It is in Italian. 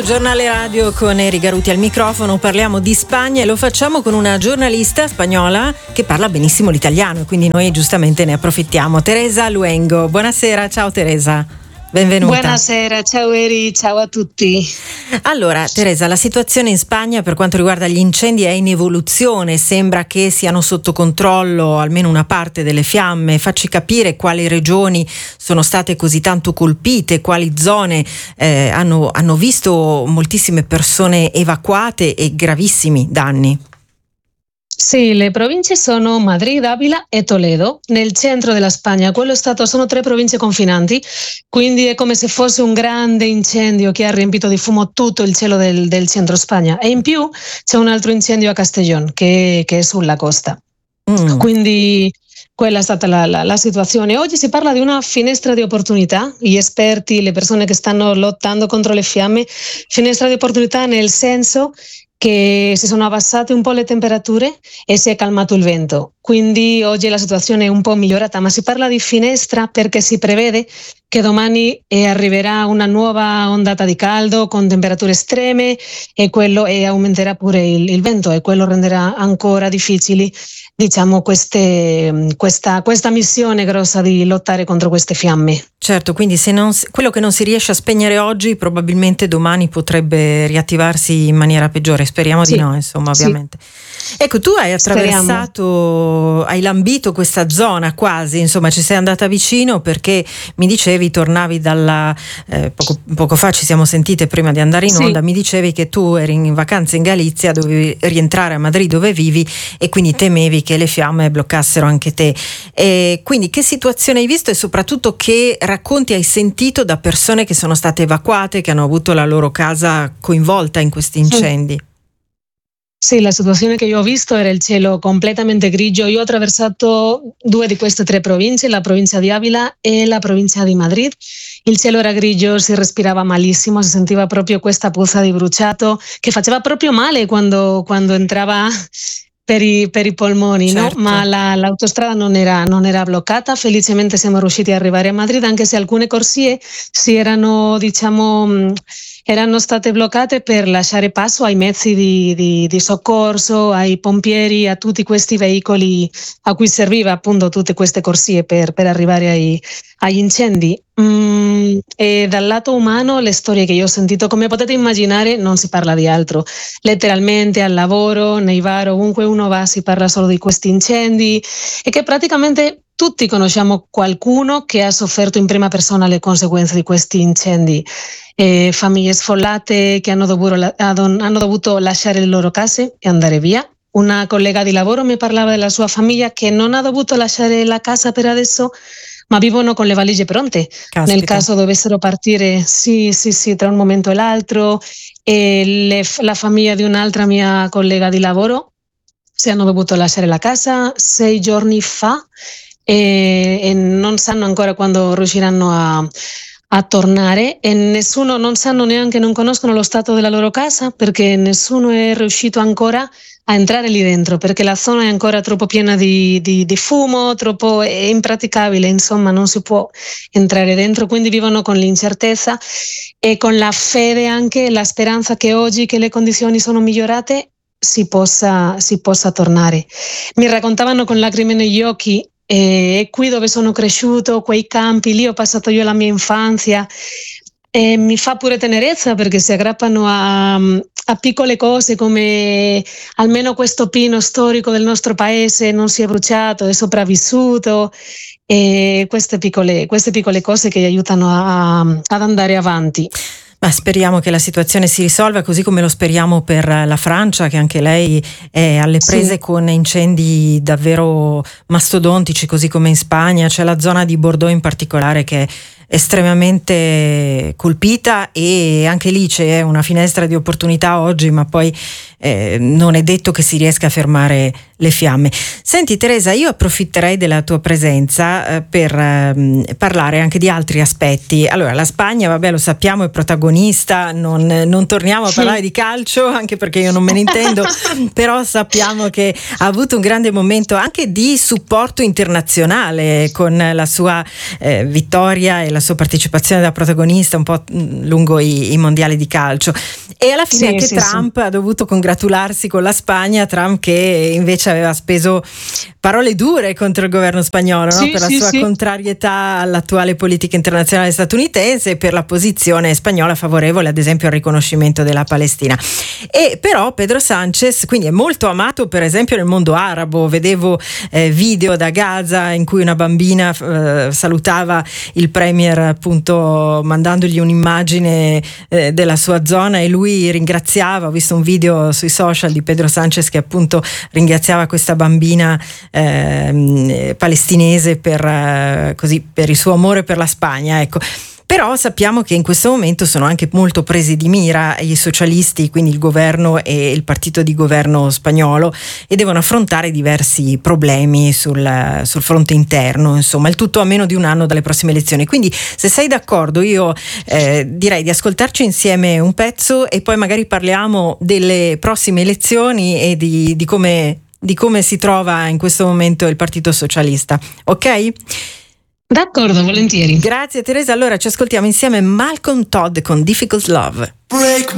Giornale Radio con Eri Garuti al microfono. Parliamo di Spagna e lo facciamo con una giornalista spagnola che parla benissimo l'italiano e quindi noi giustamente ne approfittiamo. Teresa Luengo, buonasera, ciao Teresa, benvenuta. Buonasera, ciao Eri, ciao a tutti. Allora Teresa, la situazione in Spagna per quanto riguarda gli incendi è in evoluzione, sembra che siano sotto controllo almeno una parte delle fiamme. Facci capire quali regioni sono state così tanto colpite, quali zone hanno visto moltissime persone evacuate e gravissimi danni. Sì, le province sono Madrid, Avila e Toledo, nel centro della Spagna. Sono 3 province confinanti, quindi è come se fosse un grande incendio che ha riempito di fumo tutto il cielo del centro Spagna. E in più c'è un altro incendio a Castellón, che è sulla costa. Quindi quella è stata la situazione. Oggi si parla di una finestra di opportunità. Gli esperti, le persone che stanno lottando contro le fiamme, finestra di opportunità nel senso che si sono abbassate un po' le temperature e si è calmato il vento. Quindi oggi la situazione è un po' migliorata, ma si parla di finestra perché si prevede che domani arriverà una nuova ondata di caldo con temperature estreme e aumenterà pure il vento e quello renderà ancora difficili, diciamo, questa missione grossa di lottare contro queste fiamme. Certo, quindi quello che non si riesce a spegnere oggi probabilmente domani potrebbe riattivarsi in maniera peggiore, speriamo di no, insomma, ovviamente. Sì. Ecco, tu hai attraversato, hai lambito questa zona quasi, insomma ci sei andata vicino perché mi dicevi, tornavi poco fa ci siamo sentite prima di andare in onda, mi dicevi che tu eri in vacanza in Galizia, dovevi rientrare a Madrid dove vivi e quindi temevi che le fiamme bloccassero anche te. E quindi che situazione hai visto e soprattutto che racconti hai sentito da persone che sono state evacuate, che hanno avuto la loro casa coinvolta in questi incendi? Sì, la situazione che io ho visto era il cielo completamente grigio. Io ho attraversato 2 di queste 3 province, la provincia di Avila e la provincia di Madrid. Il cielo era grigio, si respirava malissimo, si sentiva proprio questa puzza di bruciato che faceva proprio male quando entrava per i polmoni, certo. No? Ma l'autostrada non era bloccata. Felicemente siamo riusciti ad arrivare a Madrid, anche se alcune corsie erano state bloccate per lasciare passo ai mezzi di soccorso, ai pompieri, a tutti questi veicoli a cui serviva appunto tutte queste corsie per arrivare agli incendi. E dal lato umano le storie che io ho sentito, come potete immaginare, non si parla di altro. Letteralmente al lavoro, nei bar, ovunque uno va si parla solo di questi incendi e che praticamente tutti conosciamo qualcuno che ha sofferto in prima persona le conseguenze di questi incendi. Famiglie sfollate che hanno dovuto lasciare le loro case e andare via. Una collega di lavoro mi parlava della sua famiglia che non ha dovuto lasciare la casa per adesso, ma vivono con le valigie pronte. Caspita. Nel caso dovessero partire sì, tra un momento e l'altro. La famiglia di un'altra mia collega di lavoro si hanno dovuto lasciare la casa 6 giorni fa e non sanno ancora quando riusciranno a tornare e non conoscono lo stato della loro casa perché nessuno è riuscito ancora a entrare lì dentro perché la zona è ancora troppo piena di fumo, è impraticabile, insomma non si può entrare dentro, quindi vivono con l'incertezza e con la fede anche, la speranza che oggi che le condizioni sono migliorate si possa tornare. Mi raccontavano con lacrime negli occhi e qui dove sono cresciuto, quei campi, lì ho passato io la mia infanzia e mi fa pure tenerezza perché si aggrappano a piccole cose come almeno questo pino storico del nostro paese non si è bruciato, è sopravvissuto e queste piccole cose che aiutano ad andare avanti. Ma speriamo che la situazione si risolva, così come lo speriamo per la Francia, che anche lei è alle prese con incendi davvero mastodontici, così come in Spagna. C'è la zona di Bordeaux in particolare che è estremamente colpita e anche lì c'è una finestra di opportunità oggi, ma poi non è detto che si riesca a fermare le fiamme. Senti Teresa, io approfitterei della tua presenza per parlare anche di altri aspetti. Allora, la Spagna, vabbè, lo sappiamo, è protagonista, non torniamo a parlare di calcio, anche perché io non me ne intendo, però sappiamo che ha avuto un grande momento anche di supporto internazionale con la sua vittoria e la sua partecipazione da protagonista un po' lungo i mondiali di calcio. E alla fine anche Trump ha dovuto congratularsi con la Spagna, Trump che invece aveva speso parole dure contro il governo spagnolo, no? Per la sua contrarietà all'attuale politica internazionale statunitense e per la posizione spagnola favorevole ad esempio al riconoscimento della Palestina. E però Pedro Sánchez quindi è molto amato per esempio nel mondo arabo. Vedevo video da Gaza in cui una bambina salutava il premier appunto mandandogli un'immagine della sua zona e lui ringraziava. Ho visto un video sui social di Pedro Sánchez che appunto ringraziava questa bambina palestinese per il suo amore per la Spagna, ecco. Però sappiamo che in questo momento sono anche molto presi di mira i socialisti, quindi il governo e il partito di governo spagnolo, e devono affrontare diversi problemi sul fronte interno, insomma, il tutto a meno di un anno dalle prossime elezioni. Quindi se sei d'accordo io direi di ascoltarci insieme un pezzo e poi magari parliamo delle prossime elezioni e di come si trova in questo momento il Partito Socialista, ok? D'accordo, volentieri. Grazie Teresa, allora ci ascoltiamo insieme Malcolm Todd con Difficult Love.